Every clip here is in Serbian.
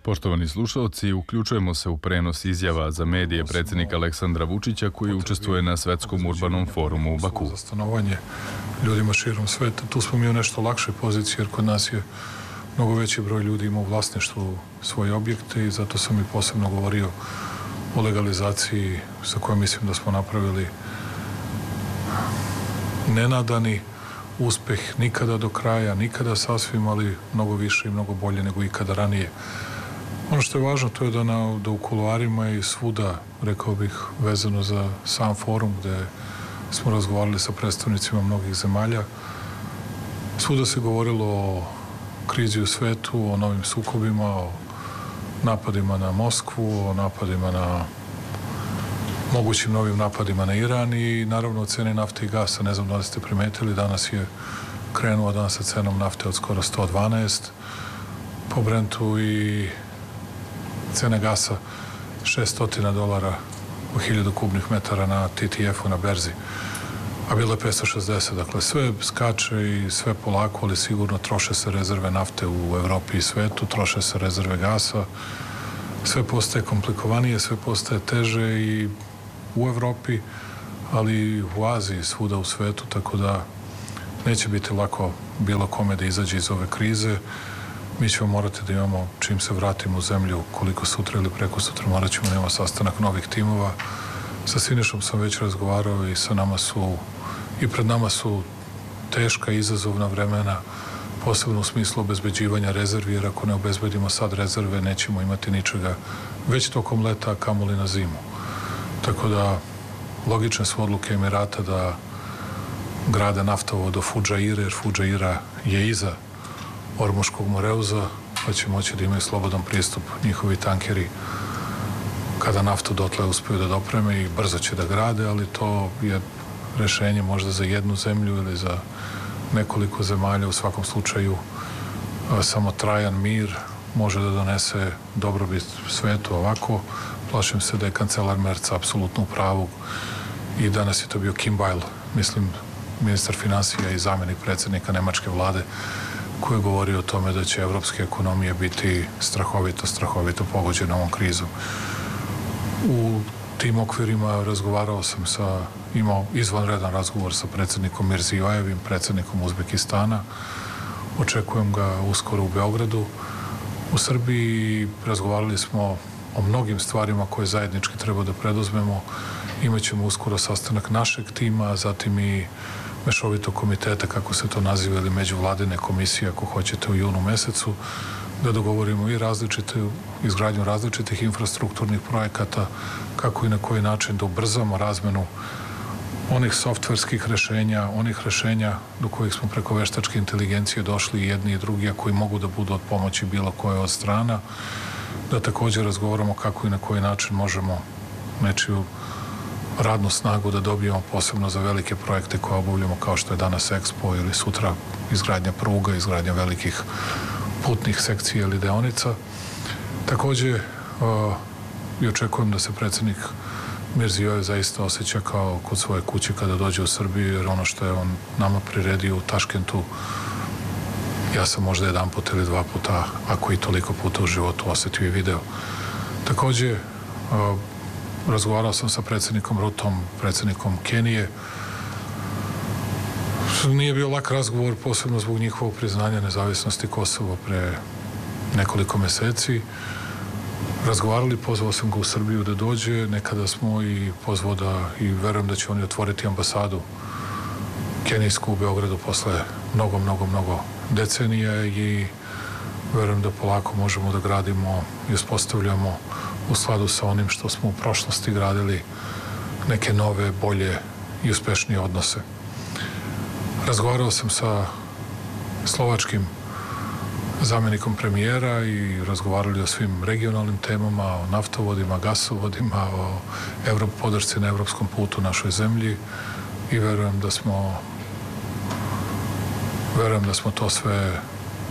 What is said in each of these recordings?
Poštovani slušalci, uključujemo se u prenos izjava za medije predsjednika Aleksandra Vučića koji učestvuje na Svetskom urbanom forumu u Baku. Za stanovanje ljudima širom sveta. Tu smo mi u nešto lakšoj poziciji jer kod nas je mnogo veći broj ljudi ima u vlasništvu svoje objekte i zato sam i posebno govorio o legalizaciji sa kojom mislim da smo napravili nenadani uspeh, nikada do kraja, nikada sasvim, ali mnogo više i mnogo bolje nego ikada ranije. Ono što je važno to je da u kuloarima i svuda, rekao bih, vezano za sam forum gde smo razgovarali sa predstavnicima mnogih zemalja, svuda se govorilo o krizi u svetu, o novim sukobima, o napadima na Moskvu, o napadima na mogućim novim napadima na Iran i naravno o ceni nafte i gasa. Ne znam da li ste primetili, danas je krenuo dan sa cenom nafte od skoro 112 po Brentu i cena gasa $600 u 1000 kubnih metara na TTF-u na berzi, a bilo je 560. Dakle, sve skače i sve polako, ali sigurno troše se rezerve nafte u Evropi i svetu, troše se rezerve gasa, sve postaje komplikovanije, sve postaje teže i u Evropi, ali i u Aziji, svuda u svetu, tako da neće biti lako bilo kome da izađe iz ove krize. Mi ćemo morati da imamo, čim se vratimo u zemlju, koliko sutra ili preko sutra, morat ćemo da imamo sastanak novih timova. Sa Sinišom sam već razgovarao i sa nama su, i pred nama su teška i izazovna vremena, posebno u smislu obezbeđivanja rezervi, jer ako ne obezbedimo sad rezerve, nećemo imati ničega već tokom leta, a kamoli na zimu. Tako da, logične su odluke Emirata da grade naftovod do Fudžaire, jer Fudžaira je iza Ormuškog Moreuza, pa će moći da imaju slobodan pristup njihovi tankeri kada naftu dotle uspeju da dopreme i brzo će da grade, ali to je rešenje možda za jednu zemlju ili za nekoliko zemalja. U svakom slučaju samo trajan mir može da donese dobrobit svetu. Ovako, plašim se da je kancelar Merz apsolutno u pravu i danas je to bio Kim Bayl, mislim, ministar finansija i zamenik predsjednika nemačke vlade, koji je govorio o tome da će evropske ekonomije biti strahovito pogođene ovom krizom. U tim okvirima razgovarao sam imao izvanredan razgovor sa predsjednikom Mirzijojevim, predsjednikom Uzbekistana. Očekujem ga uskoro u Beogradu. U Srbiji razgovarali smo o mnogim stvarima koje zajednički treba da preduzmemo. Imaćemo uskoro sastanak našeg tima, zatim i mešovitog komiteta, kako se to naziva, ili međuvladine komisije, ako hoćete, u junu mesecu, da dogovorimo i izgradnju različitih infrastrukturnih projekata, kako i na koji način da ubrzamo razmenu onih softverskih rešenja, onih rešenja do kojih smo preko veštačke inteligencije došli i jedni i drugi, a koji mogu da budu od pomoći bilo koje od strana, da također razgovaramo kako i na koji način možemo nečiju radnu snagu da dobijemo posebno za velike projekte koje obavljamo, kao što je danas Expo ili sutra izgradnja pruga, izgradnja velikih putnih sekcija ili deonica. Takođe i očekujem da se predsjednik Mirzijojev zaista osjeća kao kod svoje kuće kada dođe u Srbiju, jer ono što je on nama priredio u Taškentu, ja sam možda jedan put ili dva puta, ako i toliko puta u životu osetio i video. Takođe, razgovarao sam sa predsjednikom Rutom, predsjednikom Kenije. Nije bio lak razgovor, posebno zbog njihovog priznanja nezavisnosti Kosova pre nekoliko meseci. Razgovarali, pozvao sam ga u Srbiju da dođe, nekada smo i pozvao da, i verujem da će oni otvoriti ambasadu kenijsku u Beogradu posle mnogo decenija i verujem da polako možemo da gradimo i uspostavljamo u skladu sa onim što smo u prošlosti gradili neke nove, bolje i uspešnije odnose. Razgovarao sam sa slovačkim zamenikom premijera i razgovarali o svim regionalnim temama, o naftovodima, gasovodima, o podršci na evropskom putu našoj zemlji i verujem da smo to sve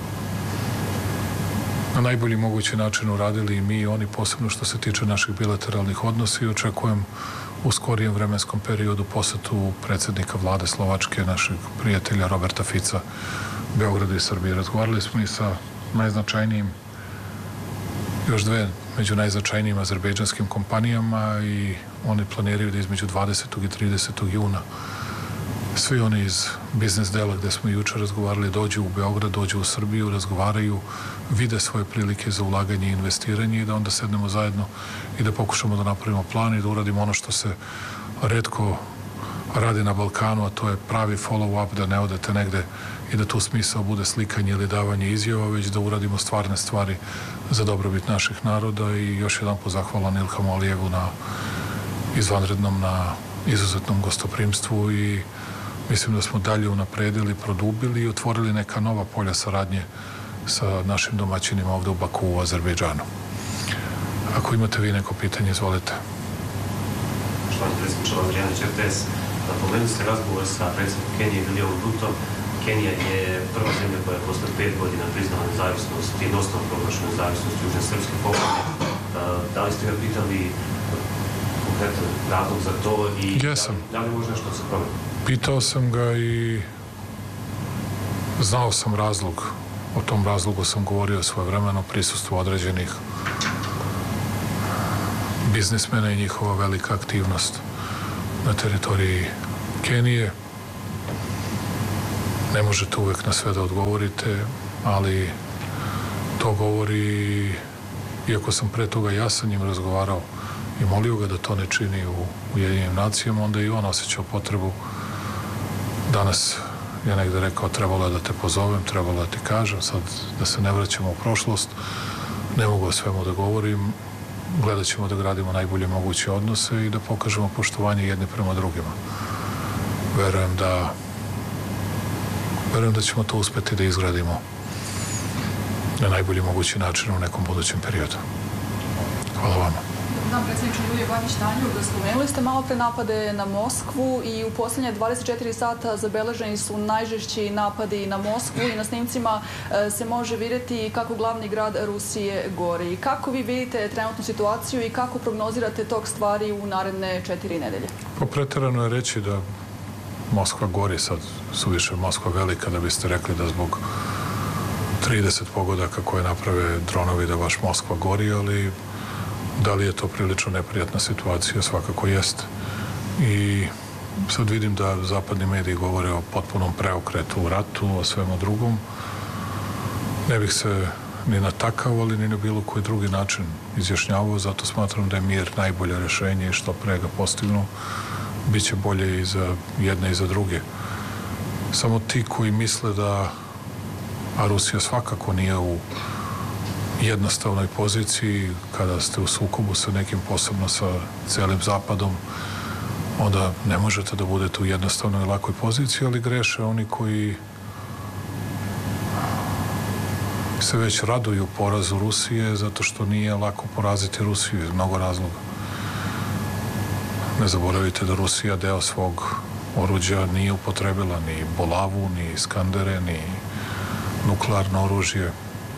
na najbolji mogući način uradili i mi i oni, posebno što se tiče naših bilateralnih odnosa, i očekujem u skorijem vremenskom periodu posetu predsjednika vlade Slovačke, našeg prijatelja Roberta Fica, Beogradu i Srbiji. Razgovarali smo i sa najznačajnijim još dve među najznačajnijim azerbejdžanskim kompanijama i oni planiraju da između 20. i 30. juna svi oni iz biznes dela gde smo juče razgovarali dođu u Beograd, dođu u Srbiju, razgovaraju, vide svoje prilike za ulaganje i investiranje i da onda sednemo zajedno i da pokušamo da napravimo plan i da uradimo ono što se retko radi na Balkanu, a to je pravi follow-up, da ne odete negde i da tu smisao bude slikanje ili davanje izjava, već da uradimo stvarne stvari za dobrobit naših naroda i još jedan po zahvalan Ilhamu Alijevu na izvanrednom, na izuzetnom gostoprimstvu i mislim da smo dalje unapredili, produbili i otvorili neka nova polja saradnje sa našim domaćinima ovde u Baku u Azerbejdžanu. Ako imate vi neko pitanje, izvolite. Poštovani predsjedniče Andrijanić, RTS, napomenuli ste razgovor sa predsjednikom Kenije Williamom Rutom. Kenija je prva zemlja koja je posle 5 godina priznala nezavisnost i jednostavno proglašenu nezavisnost Južne Srpske pokrajine. Da li ste ga pitali konkretan razlog za to i da li može nešto da se promeni? Pitao sam ga i znao sam razlog. O tom razlogu sam govorio svojevremeno, prisustvo određenih biznismena i njihova velika aktivnost na teritoriji Kenije. Ne možete uvek na sve da odgovorite, ali to govori, iako sam pre toga ja sa njim razgovarao i molio ga da to ne čini u Ujedinjenim nacijama, onda i on osjećao potrebu. Danas je negde rekao trebalo je da te pozovem, trebalo da ti kažem, sad da se ne vraćamo u prošlost, ne mogu o svemu da govorim, gledat ćemo da gradimo najbolje moguće odnose i da pokažemo poštovanje jedni prema drugima. Verujem da ćemo to uspeti da izgradimo na najbolji mogući način u nekom budućem periodu. Hvala vama. Dan, predsjedniče Julije Bakić-Tanjug, spomenuli ste malo pre napade na Moskvu i u posljednje 24 sata zabeleženi su najžešći napadi na Moskvu i na snimcima se može vidjeti kako glavni grad Rusije gori. Kako vi vidite trenutnu situaciju i kako prognozirate tok stvari u naredne 4 nedelje? Pa preterano je reći da Moskva gori, sad suviše Moskva velika da biste rekli da zbog 30 pogodaka koje naprave dronovi da baš Moskva gori, ali da li je to prilično neprijatna situacija? Svakako jeste. I sad vidim da zapadni mediji govore o potpunom preokretu u ratu, o svemu drugom. Ne bih se ni na takav, ali ni na bilo koji drugi način izjašnjavao, zato smatram da je mir najbolje rešenje i što pre ga postignu, bit će bolje i za jedne i za druge. Samo ti koji misle da, a Rusija svakako nije u jednostavnoj poziciji, kada ste u sukobu sa nekim, posebno sa celim Zapadom, onda ne možete da budete u jednostavnoj i lakoj poziciji, ali greše oni koji se već raduju porazu Rusije, zato što nije lako poraziti Rusiju iz mnogo razloga. Ne zaboravite da Rusija deo svog oruđa nije upotrebila ni Bolavu, ni Iskandere, ni nuklearno oružje.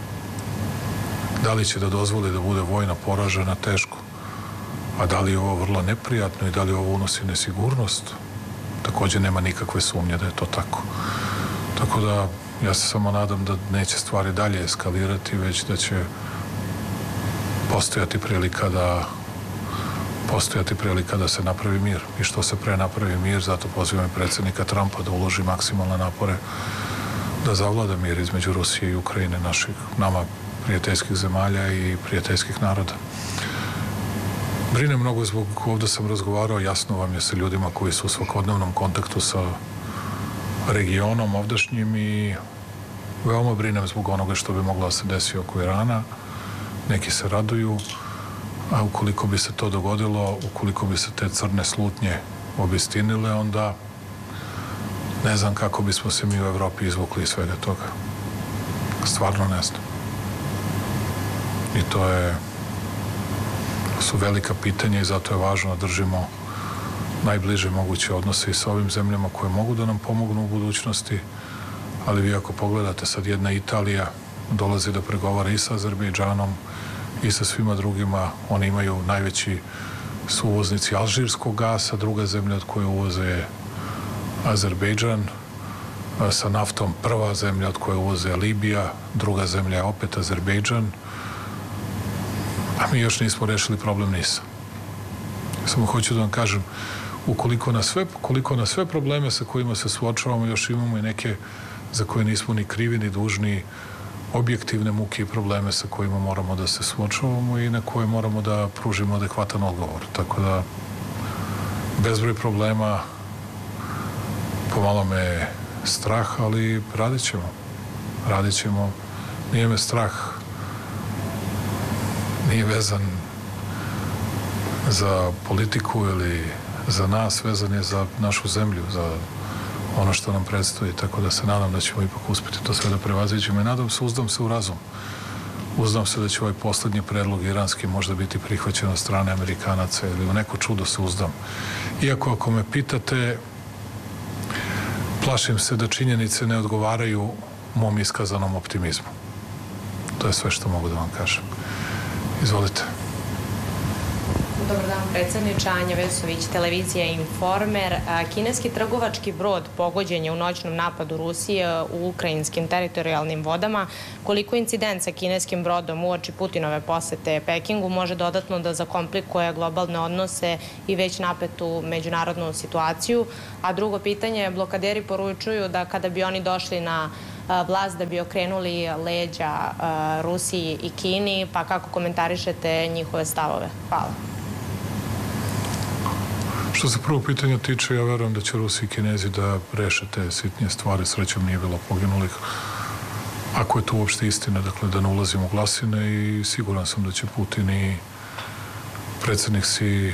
Da li će da dozvoli da bude vojna poražena? Teško. A da li je ovo vrlo neprijatno i da li ovo unosi nesigurnost? Takođe nema nikakve sumnje da je to tako. Tako da ja se samo nadam da neće stvari dalje eskalirati, već da će postojati prilika da se napravi mir. I što se pre napravi mir, zato pozivam i predsjednika Trumpa da uloži maksimalne napore da zavlada mir između Rusije i Ukrajine, naših nama prijateljskih zemalja i prijateljskih naroda. Brine mnogo zbog, ovde sam razgovarao, jasno vam je, sa ljudima koji su u svakodnevnom kontaktu sa regionom ovdašnjim i veoma brinem zbog onoga što bi moglo da se desi oko Irana. Neki se raduju, a ukoliko bi se to dogodilo, ukoliko bi se te crne slutnje obistinile, onda ne znam kako bismo se mi u Evropi izvukli iz svega toga. Stvarno ne znam. I to su velika pitanja i zato je važno da držimo najbliže moguće odnose i sa ovim zemljama koje mogu da nam pomognu u budućnosti, ali vi ako pogledate sad, jedna Italija dolazi da pregovara i sa Azerbejdžanom i sa svima drugima. Oni imaju najveći su uvoznici alžirskog gasa, druga zemlja od koje uvoze je Azerbejdžan, sa naftom prva zemlja od koje uvoze je Libija, druga zemlja je opet Azerbejdžan. A mi još nismo rešili problem NIS-a. Samo hoću da vam kažem, koliko na sve probleme sa kojima se suočavamo, još imamo i neke za koje nismo ni krivi ni dužni, objektivne muke i probleme sa kojima moramo da se suočavamo i na koje moramo da pružimo adekvatan odgovor. Tako da, bezbroj problema, pomalo me je strah, ali radit ćemo. Nije me strah, nije vezan za politiku ili za nas, vezan je za našu zemlju, za ono što nam predstoji, tako da se nadam da ćemo ipak uspjeti to sve da prevaziđemo i nadam se, uzdam se u razum. Uzdam se da će ovaj poslednji predlog iranski možda biti prihvaćen od strane Amerikanaca ili u neko čudo se uzdam. Iako ako me pitate, plašim se da činjenice ne odgovaraju mom iskazanom optimizmu. To je sve što mogu da vam kažem. Izvolite. Dobar dan, predsjedniče. Anja Vesović, televizija Informer. Kineski trgovački brod pogođen je u noćnom napadu Rusije u ukrajinskim teritorijalnim vodama. Koliko incident sa kineskim brodom uoči Putinove posete Pekingu može dodatno da zakomplikuje globalne odnose i već napetu međunarodnu situaciju? A drugo pitanje, blokaderi poručuju da kada bi oni došli na vlast da bi okrenuli leđa Rusiji i Kini, pa kako komentarišete njihove stavove? Hvala. Što se prvog pitanja tiče, ja verujem da će Rusi i Kinezi da reše te sitnije stvari, srećom nije bilo poginulih. Ako je to uopšte istina, dakle da ne ulazimo u glasine i siguran sam da će Putin i predsjednik si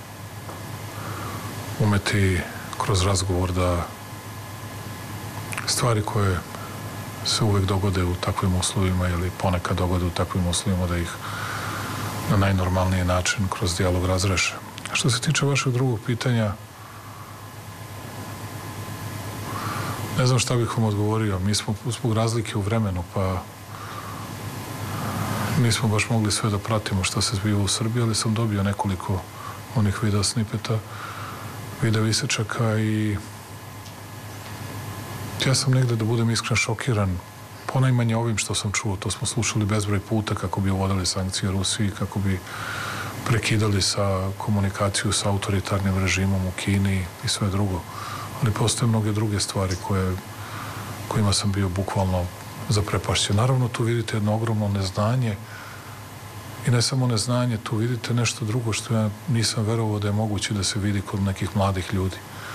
umeti kroz razgovor da stvari koje se uvek dogode u takvim uslovima ili ponekad dogode u takvim uslovima da ih na najnormalniji način kroz dijalog razreše. Što se tiče vašeg drugog pitanja, ne znam šta bih vam odgovorio. Mi smo zbog razlike u vremenu, pa nismo baš mogli sve da pratimo šta se zbiva u Srbiji, ali sam dobio nekoliko onih video snipeta, video isečaka i ja sam negde, da budem iskren, šokiran ponajmanje ovim što sam čuo. To smo slušali bezbroj puta kako bi uvodili sankcije Rusiji, kako bi prekidali sa komunikaciju sa autoritarnim režimom u Kini i sve drugo. Ali postoje mnoge druge stvari kojima sam bio bukvalno zaprepašćen. Naravno, tu vidite jedno ogromno neznanje i ne samo neznanje, tu vidite nešto drugo što ja nisam verovao da je moguće da se vidi kod nekih mladih ljudi.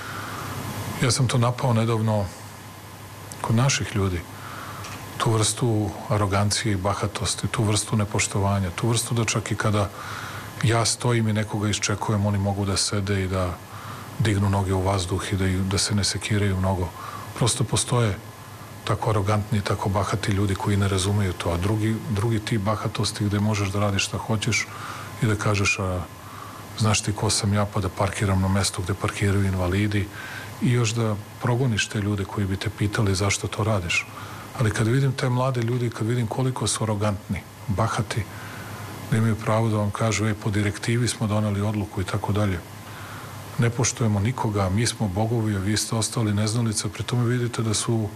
Ja sam to napao nedavno kod naših ljudi. Tu vrstu arogancije i bahatosti, tu vrstu nepoštovanja, tu vrstu da čak i kada ja stojim i nekoga iščekujem, oni mogu da sede i da dignu noge u vazduh i da se ne sekiraju mnogo. Prosto postoje tako arogantni, tako bahati ljudi koji ne razumeju to, a drugi tip bahatosti gde možeš da radiš šta hoćeš i da kažeš, a znaš ti ko sam ja, pa da parkiram na mestu gde parkiraju invalidi i još da progoniš te ljude koji bi te pitali zašto to radiš. Ali kad vidim te mlade ljudi, kad vidim koliko su arogantni, bahati, da imaju pravo da vam kažu, po direktivi smo doneli odluku i tako dalje. Ne poštujemo nikoga, mi smo bogovi, a vi ste ostali neznalice, pri tome vidite da su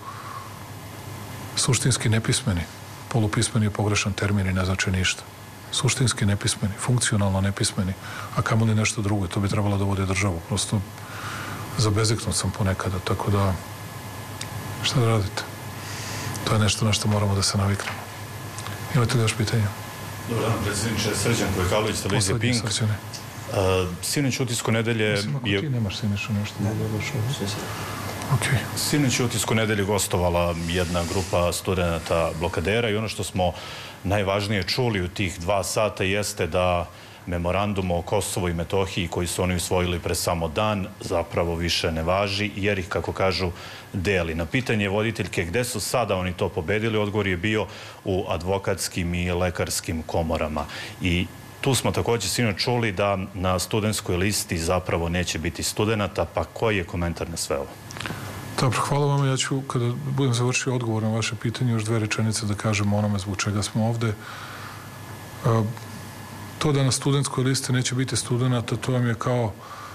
suštinski nepismeni. Polupismeni je pogrešan termin i ne znači ništa. Suštinski nepismeni, funkcionalno nepismeni, a kamoli nešto drugo, to bi trebalo da vode državu. Prosto zabezeknut sam ponekada, tako da šta da radite? To je nešto na što moramo da se naviknemo. Imate li još pitanja? Dobar dan, predsjedniče. Srđan Kojkalović, televizija Pink. Sinoć u utisku nedelje... Mislim, ako ti nemaš sinoć nešto, mogu da baš ovo. Sinoć u utisku nedelje gostovala jedna grupa studenta blokadera i ono što smo najvažnije čuli u tih 2 sata jeste da memorandum o Kosovu i Metohiji koji su oni usvojili pre samo dan zapravo više ne važi jer ih, kako kažu, deli. Na pitanje voditeljke gde su sada oni to pobedili, odgovor je bio u advokatskim i lekarskim komorama. I tu smo također sinoć čuli da na studentskoj listi zapravo neće biti studenata, pa koji je komentar na sve ovo? Dobro, hvala vam. Ja ću, kada budem završio odgovor na vaše pitanje, još 2 rečenice da kažem onome zbog čega smo ovde. To da na studentskoj listi neće biti studenata, to vam je kao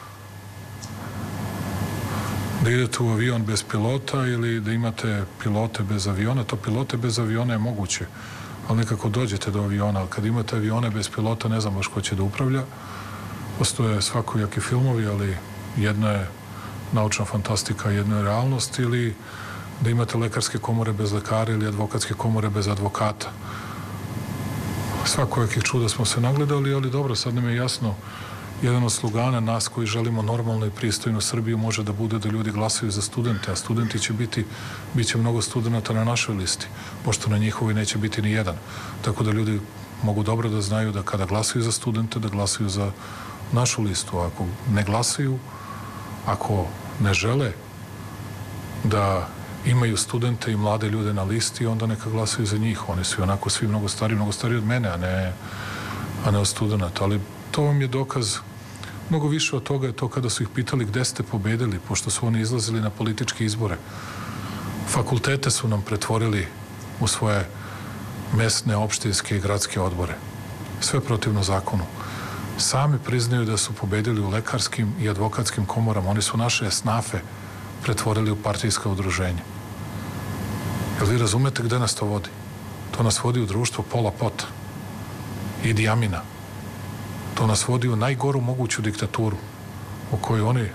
da idete u avion bez pilota ili da imate pilote bez aviona. To pilote bez aviona je moguće. ali nekako dođete do aviona, ali kad imate avione bez pilota, ne znam baš ko će da upravlja. Postoje svakojaki filmovi, ali jedna je naučna fantastika, jedna je realnost, ili da imate lekarske komore bez lekara ili advokatske komore bez advokata. Svakojakih čuda smo se nagledali, ali dobro, sad nam je jasno, jedan od slugana nas koji želimo normalnu i pristojnu Srbiju može da bude da ljudi glasaju za studente, a studenti će bit će mnogo studenta na našoj listi, pošto na njihovoj neće biti ni jedan. Tako da ljudi mogu dobro da znaju da kada glasaju za studente, da glasaju za našu listu. Ako ne glasaju, ako ne žele da imaju studente i mlade ljude na listi, onda neka glasaju za njih. Oni su onako svi mnogo stariji od mene, a ne od studenta. Ali to vam je dokaz, mnogo više od toga je to kada su ih pitali gde ste pobedili, pošto su oni izlazili na političke izbore. Fakultete su nam pretvorili u svoje mesne, opštinske i gradske odbore. Sve protivno zakonu. Sami priznaju da su pobedili u lekarskim i advokatskim komorama. Oni su naše esnafe pretvorili u partijska udruženja. Jel vi razumete gde nas to vodi? To nas vodi u društvo Pola Pota, Idi Amina. To nas vodi u najgoru moguću diktaturu u kojoj oni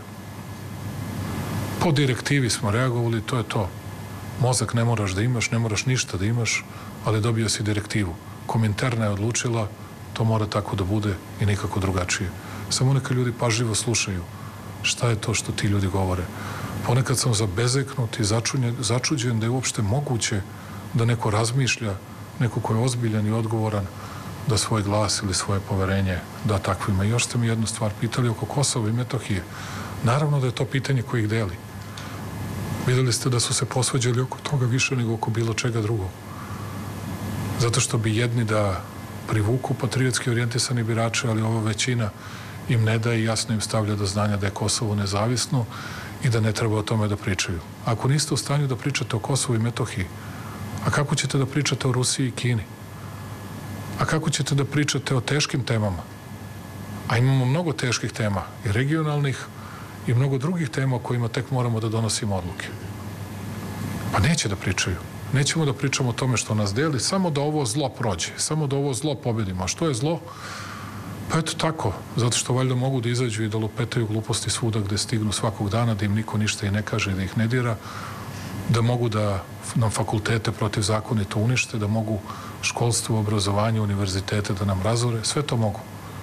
po direktivi smo reagovali, to je to. Mozak ne moraš da imaš, ne moraš ništa da imaš, ali dobio si direktivu. Kominterna je odlučila, to mora tako da bude i nikako drugačije. Samo neka ljudi pažljivo slušaju šta je to što ti ljudi govore. Ponekad sam zabezeknut i začuđen da je uopšte moguće da neko razmišlja, neko ko je ozbiljan i odgovoran, da svoj glas ili svoje poverenje da takvima. I još ste mi jednu stvar pitali oko Kosova i Metohije. Naravno da je to pitanje koje ih deli. Videli ste da su se posvađali oko toga više nego oko bilo čega drugog. Zato što bi jedni da privuku patriotski orijentisani birače, ali ova većina im ne daje i jasno im stavlja do znanja da je Kosovo nezavisno i da ne treba o tome da pričaju. Ako niste u stanju da pričate o Kosovu i Metohiji, a kako ćete da pričate o Rusiji i Kini? A kako ćete da pričate o teškim temama? A imamo mnogo teških tema, i regionalnih, i mnogo drugih tema o kojima tek moramo da donosimo odluke. Pa neće da pričaju. Nećemo da pričamo o tome što nas deli, samo da ovo zlo prođe, samo da ovo zlo pobedimo. A što je zlo? Pa eto tako, zato što valjda mogu da izađu i da lupetaju gluposti svuda gde stignu svakog dana, da im niko ništa i ne kaže, da ih ne dira, da mogu da nam fakultete protivzakonito unište, da mogu školstvo, obrazovanje, univerzitete da nam razore, sve to mogu.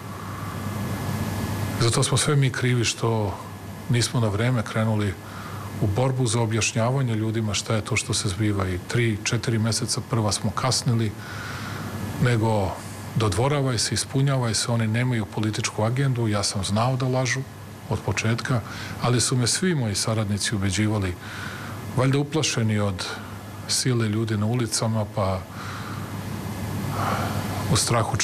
Zato smo sve mi krivi što nismo na vreme krenuli u borbu za objašnjavanje ljudima šta je to što se zbiva i 3-4 meseca prva smo kasnili, nego dodvoravaj se, ispunjavaj se, oni nemaju političku agendu, ja sam znao da lažu od početka, ali su me svi moji saradnici ubeđivali, valjda uplašeni od sile ljudi na ulicama, pa u strahu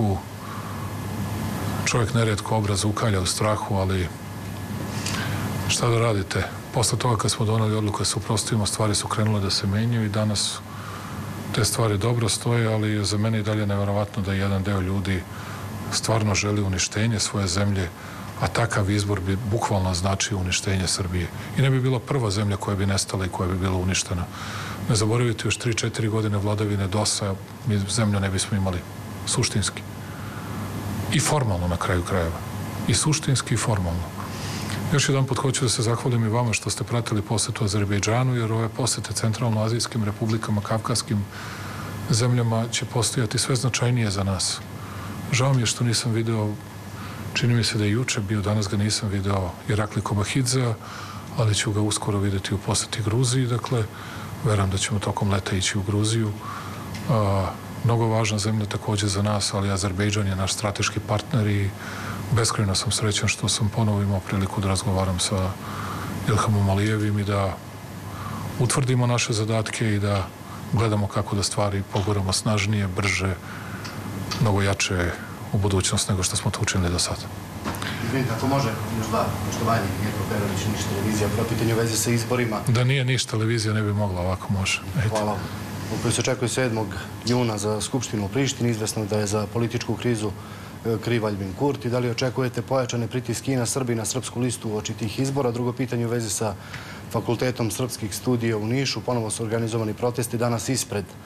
čovjek neretko obraz ukalja u strahu, ali šta da radite? Posle toga kad smo doneli odluku da se uprostivimo, stvari su krenule da se menjaju i danas te stvari dobro stoje, ali za mene i dalje neverovatno da jedan deo ljudi stvarno želi uništenje svoje zemlje, a takav izbor bi bukvalno značio uništenje Srbije. I ne bi bila prva zemlja koja bi nestala i koja bi bila uništena. Ne zaboravite, još 3-4 godine vladavine DOS-a, mi zemlju ne bismo imali suštinski. I formalno na kraju krajeva. I suštinski i formalno. Još jedan put hoću da se zahvalim i vama što ste pratili posetu Azerbejdžanu, jer ove posete centralnoazijskim republikama, kavkazskim zemljama će postojati sve značajnije za nas. Žao mi je što nisam video, čini mi se da je juče bio, danas ga nisam video, Irakli Kobahidze, ali ću ga uskoro videti u poseti Gruziji, dakle, verujem da ćemo tokom leta ići u Gruziju. Mnogo važna zemlja takođe za nas, ali Azerbejdžan je naš strateški partner i beskrajno sam srećan što sam ponovo imao priliku da razgovaram sa Ilhamom Alijevim i da utvrdimo naše zadatke i da gledamo kako da stvari poguramo snažnije, brže, mnogo jače u budućnost nego što smo to učinili do sada. Izvinite, ako može, još dva, poštovanje, Mirko Perović, Niš televizija, pro pitanje u vezi sa izborima. Da nije Niš televizija, ne bi mogla, ovako može. Hvala vam. Upravo se očekuje 7. juna za Skupštinu u Prištini, izvesno da je za političku krizu kriv Aljbin Kurti. Da li očekujete pojačane pritiske i na Srbi i na srpsku listu u oči tih izbora? Drugo pitanje u vezi sa Fakultetom srpskih studija u Nišu. Ponovo su organizovani protesti danas ispred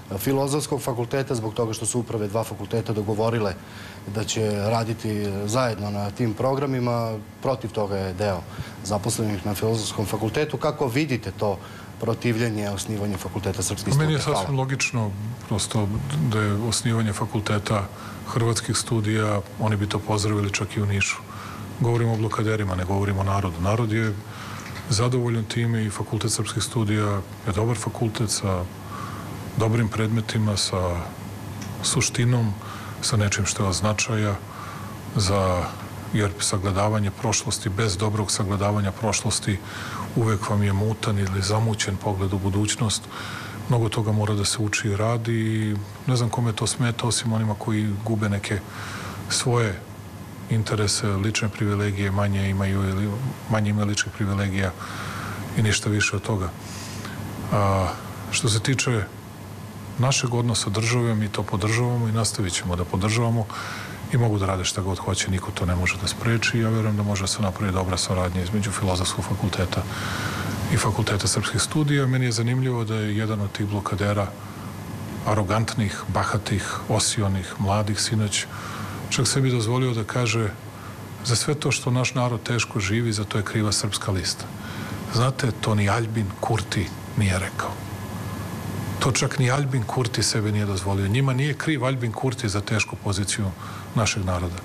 Filozofskog fakulteta, zbog toga što su uprave dva fakulteta dogovorile da će raditi zajedno na tim programima. Protiv toga je deo zaposlenih na Filozofskom fakultetu. Kako vidite to protivljenje osnivanja fakulteta srpskih studija? Meni je sasvim logično prosto da je osnivanje fakulteta hrvatskih studija, oni bi to pozdravili čak i u Nišu. Govorimo o blokaderima, ne govorimo o narodu. Narod je zadovoljan time i fakultet srpskih studija je dobar fakultet sa dobrim predmetima, sa suštinom, sa nečim što je od značaja, jer sagledavanje prošlosti, bez dobrog sagledavanja prošlosti, uvek vam je mutan ili zamućen pogled u budućnost. Mnogo toga mora da se uči i radi i ne znam kome to smeta, osim onima koji gube neke svoje interese, lične privilegije, manje imaju ličnih privilegija i ništa više od toga. Što se tiče našeg odnosa države, mi to podržavamo i nastavit ćemo da podržavamo i mogu da rade šta god hoće, niko to ne može da spreči i ja verujem da može da se napravi dobra saradnja između Filozofskog fakulteta i Fakulteta srpskih studija. Meni je zanimljivo da je jedan od tih blokadera arogantnih, bahatih, osionih, mladih sinoć čak sebi dozvolio da kaže za sve to što naš narod teško živi, za to je kriva Srpska lista. Znate, to ni Aljbin Kurti nije rekao. To čak ni Aljbin Kurti sebe nije dozvolio. Njima nije kriv Aljbin Kurti za tešku poziciju našeg naroda.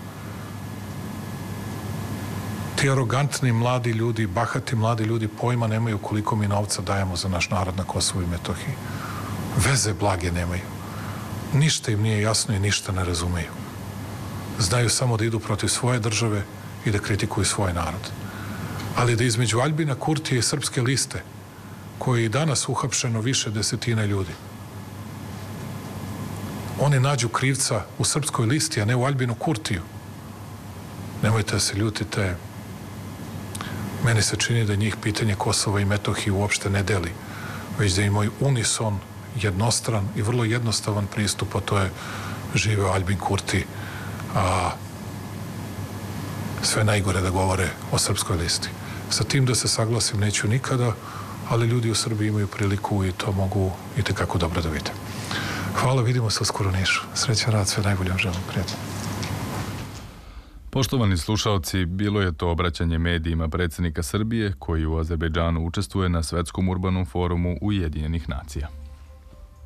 Ti arogantni mladi ljudi, bahati mladi ljudi pojma nemaju koliko mi novca dajemo za naš narod na Kosovu i Metohiji. Veze blage nemaju. Ništa im nije jasno i ništa ne razumeju. Znaju samo da idu protiv svoje države i da kritikuju svoj narod. Ali da između Aljbina Kurtija i Srpske liste, koji je i danas uhapšeno više desetina ljudi, oni nađu krivca u Srpskoj listi, a ne u Aljbinu Kurtiju. Nemojte da se ljutite. Meni se čini da njih pitanje Kosova i Metohije uopšte ne deli, već da imaju unison, jednostran i vrlo jednostavan pristup, a to je živeo Aljbin Kurti, a sve najgore da govore o Srpskoj listi. Sa tim da se saglasim neću nikada, ali ljudi u Srbiji imaju priliku i to mogu i tekako dobro da vide. Hvala, vidimo se uskoro u Nišu. Srećan rad, sve najbolje vam želim, prijatno. Poštovani slušaoci, bilo je to obraćanje medijima predsjednika Srbije koji u Azerbejdžanu učestvuje na Svetskom urbanom forumu Ujedinjenih nacija.